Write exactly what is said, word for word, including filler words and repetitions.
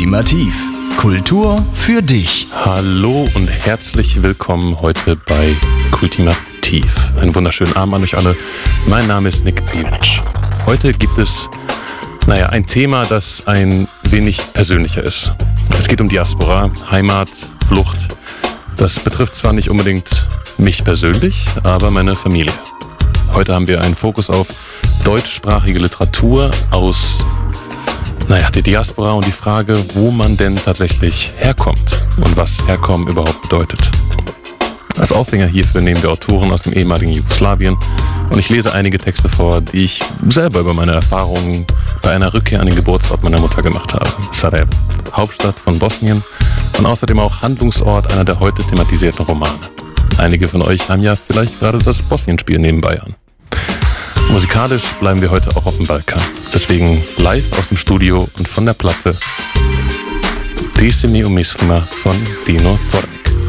Kultimativ. Kultur für dich. Hallo und herzlich willkommen heute bei Kultimativ. Einen wunderschönen Abend an euch alle. Mein Name ist Nick Biewicz. Heute gibt es, naja, ein Thema, das ein wenig persönlicher ist. Es geht um Diaspora, Heimat, Flucht. Das betrifft zwar nicht unbedingt mich persönlich, aber meine Familie. Heute haben wir einen Fokus auf deutschsprachige Literatur aus, naja, der Diaspora und die Frage, wo man denn tatsächlich herkommt und was Herkommen überhaupt bedeutet. Als Aufhänger hierfür nehmen wir Autoren aus dem ehemaligen Jugoslawien und ich lese einige Texte vor, die ich selber über meine Erfahrungen bei einer Rückkehr an den Geburtsort meiner Mutter gemacht habe, Sarajevo, Hauptstadt von Bosnien und außerdem auch Handlungsort einer der heute thematisierten Romane. Einige von euch haben ja vielleicht gerade das Bosnien-Spiel nebenbei an. Musikalisch bleiben wir heute auch auf dem Balkan. Deswegen live aus dem Studio und von der Platte Ti si mi umislila von Dino Torres.